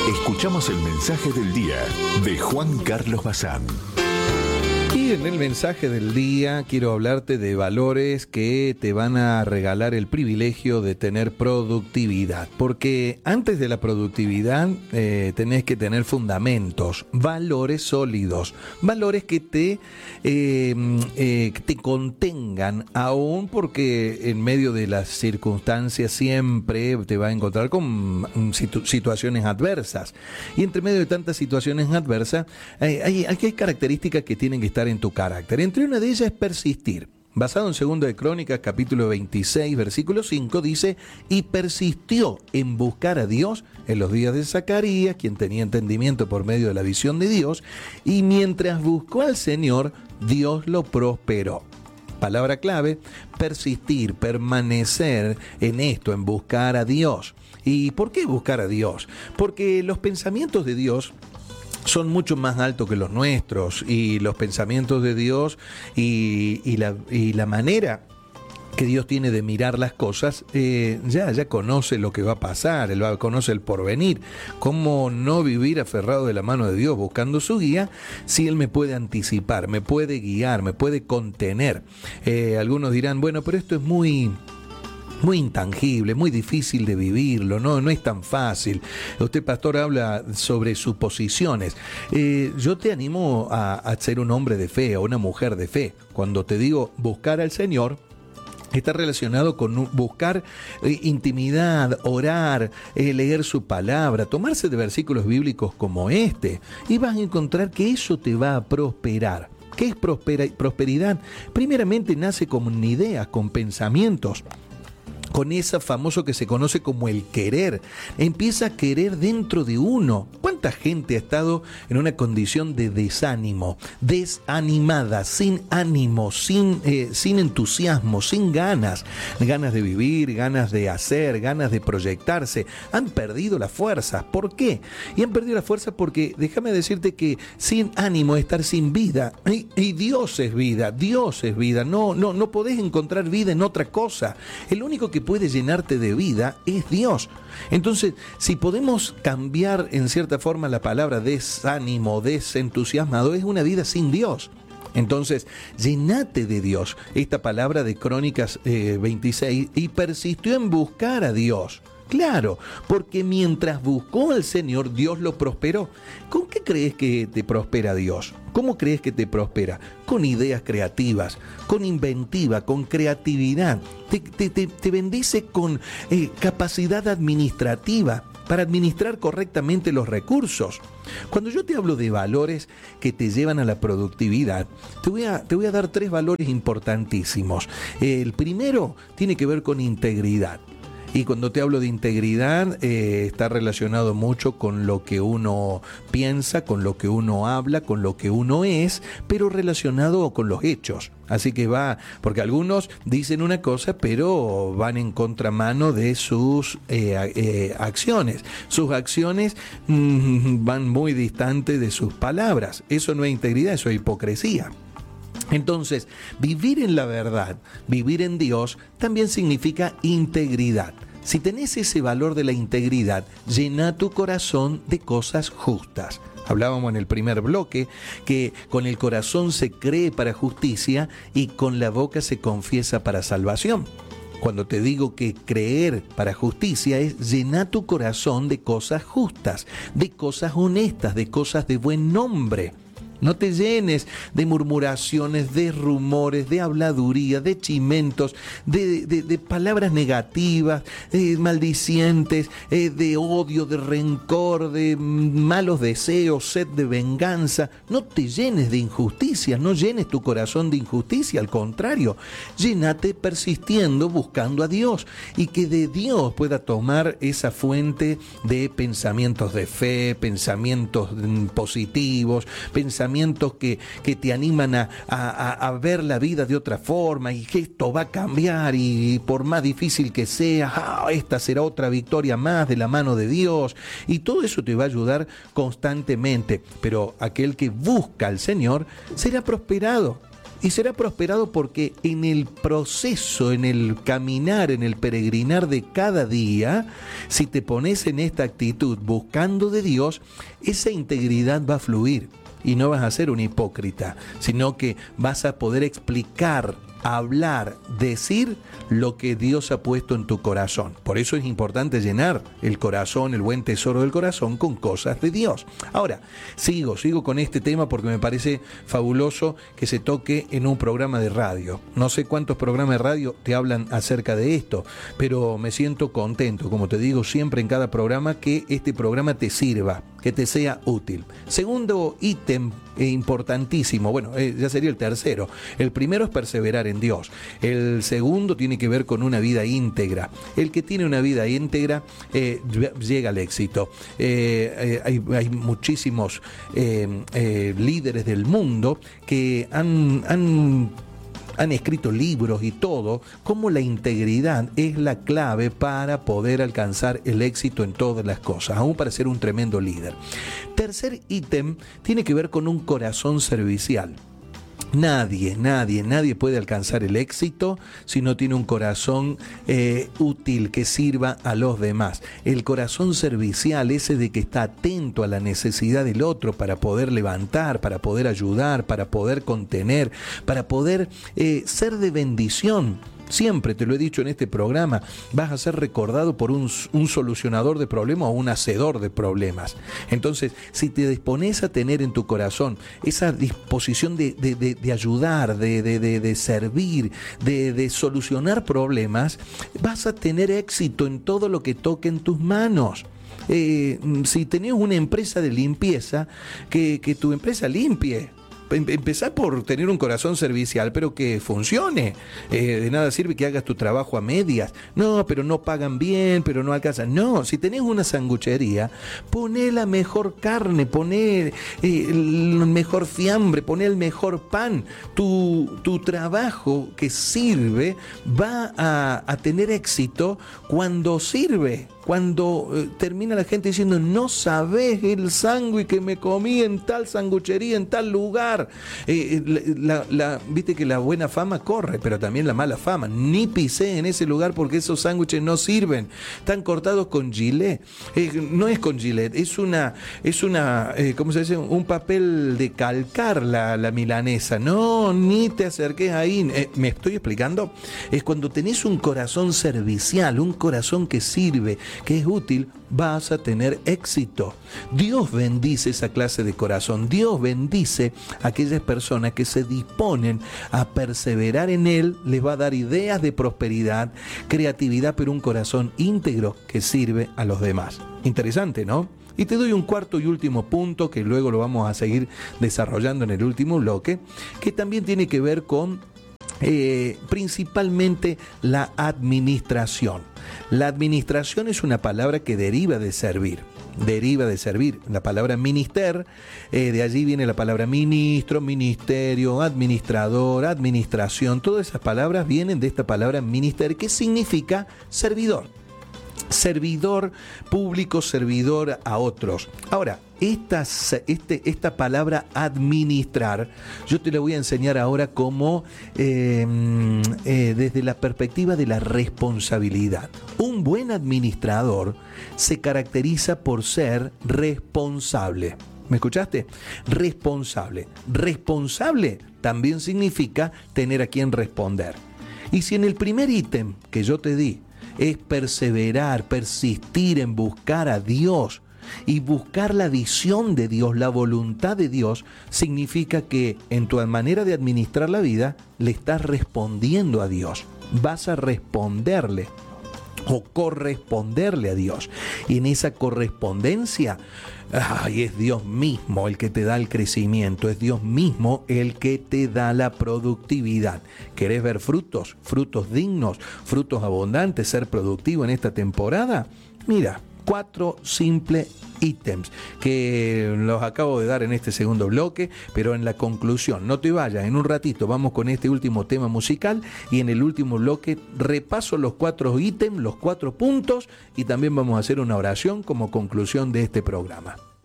Escuchamos el mensaje del día de Juan Carlos Bazán. Y en el mensaje del día quiero hablarte de valores que te van a regalar el privilegio de tener productividad. Porque antes de la productividad tenés que tener fundamentos, valores sólidos, valores que te contengan, aún porque en medio de las circunstancias siempre te va a encontrar con situaciones adversas. Y entre medio de tantas situaciones adversas, hay características que tienen que estar en tu carácter. Entre una de ellas es persistir. Basado en 2 de Crónicas, capítulo 26, versículo 5, dice: y persistió en buscar a Dios en los días de Zacarías, quien tenía entendimiento por medio de la visión de Dios, y mientras buscó al Señor, Dios lo prosperó. Palabra clave: persistir, permanecer en esto, en buscar a Dios. ¿Y por qué buscar a Dios? Porque los pensamientos de Dios son mucho más altos que los nuestros, y los pensamientos de Dios y la manera que Dios tiene de mirar las cosas, ya conoce lo que va a pasar, Él conoce el porvenir. ¿Cómo no vivir aferrado de la mano de Dios, buscando su guía, si Él me puede anticipar, me puede guiar, me puede contener? Algunos dirán, bueno, pero esto es muy intangible, muy difícil de vivirlo, no es tan fácil. Usted, pastor, habla sobre suposiciones. Yo te animo a ser un hombre de fe, o una mujer de fe. Cuando te digo buscar al Señor, está relacionado con buscar intimidad, orar, leer su palabra, tomarse de versículos bíblicos como este, y vas a encontrar que eso te va a prosperar. ¿Qué es prosperidad? Primeramente nace con ideas, con pensamientos, con ese famoso que se conoce como el querer. Empieza a querer dentro de uno. ¿Cuánta gente ha estado en una condición de desánimo, desanimada, sin ánimo, sin entusiasmo, sin ganas de vivir, ganas de hacer, ganas de proyectarse? Han perdido las fuerzas. ¿Por qué? Y han perdido las fuerzas porque, déjame decirte que sin ánimo es estar sin vida. Y Dios es vida, Dios es vida. No podés encontrar vida en otra cosa. El único que puede llenarte de vida es Dios. Entonces, si podemos cambiar en cierta forma la palabra desánimo, desentusiasmado, es una vida sin Dios. Entonces, llenate de Dios. Esta palabra de Crónicas 26, y persistió en buscar a Dios. Claro, porque mientras buscó al Señor, Dios lo prosperó. ¿Con qué crees que te prospera Dios? ¿Cómo crees que te prospera? Con ideas creativas, con inventiva, con creatividad. Te bendice con capacidad administrativa para administrar correctamente los recursos. Cuando yo te hablo de valores que te llevan a la productividad, te voy a dar 3 valores importantísimos. El primero tiene que ver con integridad. Y cuando te hablo de integridad, está relacionado mucho con lo que uno piensa, con lo que uno habla, con lo que uno es, pero relacionado con los hechos. Así que porque algunos dicen una cosa, pero van en contramano de sus acciones. Sus acciones van muy distantes de sus palabras. Eso no es integridad, eso es hipocresía. Entonces, vivir en la verdad, vivir en Dios, también significa integridad. Si tenés ese valor de la integridad, llena tu corazón de cosas justas. Hablábamos en el primer bloque que con el corazón se cree para justicia y con la boca se confiesa para salvación. Cuando te digo que creer para justicia es llenar tu corazón de cosas justas, de cosas honestas, de cosas de buen nombre. No te llenes de murmuraciones, de rumores, de habladuría, de chimentos, de palabras negativas, maldicientes, de odio, de rencor, de malos deseos, sed de venganza. No te llenes de injusticias, no llenes tu corazón de injusticia, al contrario, llénate persistiendo, buscando a Dios, y que de Dios pueda tomar esa fuente de pensamientos de fe, pensamientos positivos, pensamientos que te animan a ver la vida de otra forma, y que esto va a cambiar, y por más difícil que sea, esta será otra victoria más de la mano de Dios, y todo eso te va a ayudar constantemente. Pero aquel que busca al Señor será prosperado. Y será prosperado porque en el proceso, en el caminar, en el peregrinar de cada día, si te pones en esta actitud buscando de Dios, esa integridad va a fluir. Y no vas a ser un hipócrita, sino que vas a poder explicar, hablar, decir lo que Dios ha puesto en tu corazón. Por eso es importante llenar el corazón, el buen tesoro del corazón, con cosas de Dios. Ahora, sigo con este tema porque me parece fabuloso que se toque en un programa de radio. No sé cuántos programas de radio te hablan acerca de esto, pero me siento contento, como te digo siempre en cada programa, que este programa te sirva, que te sea útil. Segundo ítem importantísimo, bueno, ya sería el tercero. El primero es perseverar en Dios. El segundo tiene que ver con una vida íntegra. El que tiene una vida íntegra llega al éxito. Hay muchísimos líderes del mundo que han escrito libros y todo, como la integridad es la clave para poder alcanzar el éxito en todas las cosas, aún para ser un tremendo líder. Tercer ítem tiene que ver con un corazón servicial. Nadie puede alcanzar el éxito si no tiene un corazón útil que sirva a los demás. El corazón servicial, ese de que está atento a la necesidad del otro para poder levantar, para poder ayudar, para poder contener, para poder ser de bendición. Siempre te lo he dicho en este programa, vas a ser recordado por un solucionador de problemas o un hacedor de problemas. Entonces, si te dispones a tener en tu corazón esa disposición de ayudar, de servir, de solucionar problemas, vas a tener éxito en todo lo que toque en tus manos. Si tenés una empresa de limpieza, que tu empresa limpie. Empezá por tener un corazón servicial, pero que funcione. De nada sirve que hagas tu trabajo a medias. No, pero no pagan bien, pero no alcanzan. No, si tenés una sanguchería, poné la mejor carne, poné el mejor fiambre, poné el mejor pan. Tu trabajo que sirve va a tener éxito cuando sirve. Cuando termina la gente diciendo, no sabés el sándwich que me comí en tal sanguchería, en tal lugar. Viste que la buena fama corre, pero también la mala fama. Ni pisé en ese lugar porque esos sándwiches no sirven. Están cortados con gilet. No es con gilet, es una ¿cómo se dice? Un papel de calcar la milanesa. No, ni te acerques ahí. ¿Me estoy explicando? Es cuando tenés un corazón servicial, un corazón que sirve, que es útil, vas a tener éxito. Dios bendice esa clase de corazón. Dios bendice a aquellas personas que se disponen a perseverar en Él. Les va a dar ideas de prosperidad, creatividad, pero un corazón íntegro que sirve a los demás. Interesante, ¿no? Y te doy un cuarto y último punto que luego lo vamos a seguir desarrollando en el último bloque, que también tiene que ver con principalmente la administración. La administración es una palabra que deriva de servir. La palabra minister, de allí viene la palabra ministro, ministerio, administrador, administración. Todas esas palabras vienen de esta palabra minister, que significa servidor. Servidor público, servidor a otros. Ahora, esta palabra administrar, yo te la voy a enseñar ahora como desde la perspectiva de la responsabilidad. Un buen administrador se caracteriza por ser responsable. ¿Me escuchaste? Responsable. Responsable también significa tener a quien responder. Y si en el primer ítem que yo te di es perseverar, persistir en buscar a Dios y buscar la visión de Dios, la voluntad de Dios, significa que en tu manera de administrar la vida le estás respondiendo a Dios. Vas a responderle o corresponderle a Dios. Y en esa correspondencia, es Dios mismo el que te da el crecimiento, es Dios mismo el que te da la productividad. ¿Querés ver frutos dignos, frutos abundantes, ser productivo en esta temporada? Mira, 4 simples ítems que los acabo de dar en este segundo bloque, pero en la conclusión, no te vayas, en un ratito vamos con este último tema musical y en el último bloque repaso los 4 ítems, los 4 puntos y también vamos a hacer una oración como conclusión de este programa.